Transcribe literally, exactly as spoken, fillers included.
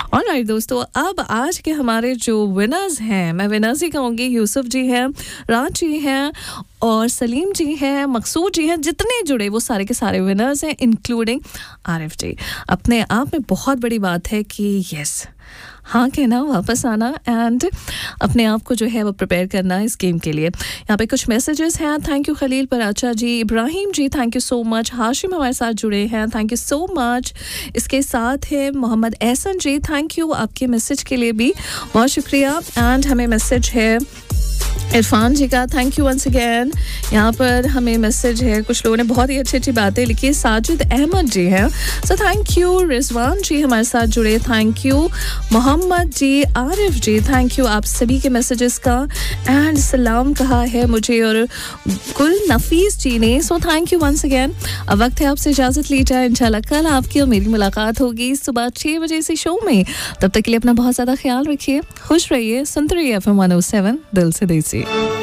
Alright दोस्तों, अब आज के हमारे जो विनर्स हैं, मैं विनर्स ही कहूँगी, यूसुफ जी हैं, राज जी हैं और सलीम जी हैं, मकसूद जी हैं, जितने जुड़े वो सारे के सारे विनर्स हैं, इंक्लूडिंग आरिफ जी। अपने आप में बहुत बड़ी बात है कि यस, हाँ कहना, वापस आना एंड अपने आप को जो है वो प्रिपेयर करना इस गेम के लिए। यहाँ पे कुछ मैसेजेस हैं। Thank you Khalil Paracha ji, Ibrahim ji thank you so much, Hashim हमारे साथ जुड़े हैं, थैंक यू सो मच। इसके साथ है मोहम्मद एहसन जी, थैंक यू आपके मैसेज के लिए भी बहुत शुक्रिया। एंड हमें मैसेज है इरफान जी का, थैंक यू वंस अगेन। यहाँ पर हमें मैसेज है, कुछ लोगों ने बहुत ही अच्छी अच्छी बातें लिखी। साजिद अहमद जी हैं, सो थैंक यू। रिजवान जी हमारे साथ जुड़े, thank you. Mohammad ji, Arif ji, thank you आप सभी के मैसेजेस का। एंड सलाम कहा है मुझे और गुल नफीस जी ने, so thank you once again. अब वक्त है आपसे इजाज़त ली जाए, इंशाल्लाह कल आपकी और मेरी मुलाकात होगी सुबह छः बजे इसी शो में। तब तक के लिए अपना बहुत ज़्यादा ख्याल रखिए, खुश रहिए, सुनते रहिए F M one O seven दिल से देसी।